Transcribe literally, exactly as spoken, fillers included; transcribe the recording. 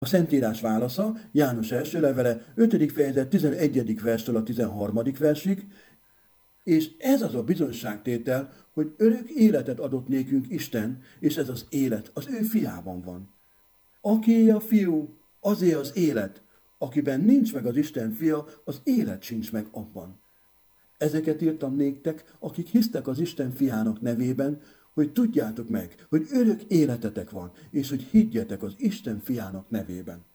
A Szentírás válasza János első levele, ötödik fejezet tizenegyedik verstől a tizenharmadik versig, és ez az a bizonyságtétel, hogy örök életet adott nékünk Isten, és ez az élet az ő fiában van. Aki a fiú, azé az élet, akiben nincs meg az Isten fia, az élet sincs meg abban. Ezeket írtam néktek, akik hisztek az Isten fiának nevében, hogy tudjátok meg, hogy örök életetek van, és hogy higgyetek az Isten fiának nevében.